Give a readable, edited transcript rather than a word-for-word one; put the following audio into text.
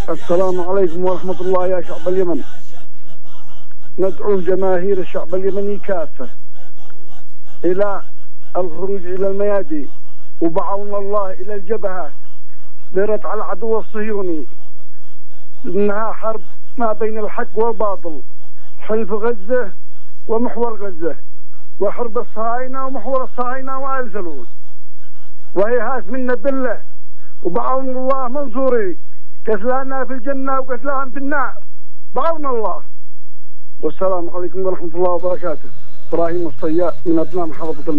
السلام عليكم ورحمة الله يا شعب اليمن. ندعو جماهير الشعب اليمني كافة إلى الخروج إلى الميادين وبعون الله إلى الجبهات لردع العدو الصهيوني. إنها حرب ما بين الحق والباطل، حلف غزة ومحور غزة، وحرب الصهاينة ومحور الصهاينة وآل سلول، وهي هاس منا بالله وبعون الله منصوري، كسلانا في الجنة وكسلاهم في النار بعون الله. والسلام عليكم ورحمة الله وبركاته. إبراهيم الصياد من أبناء محافظة المنصورة.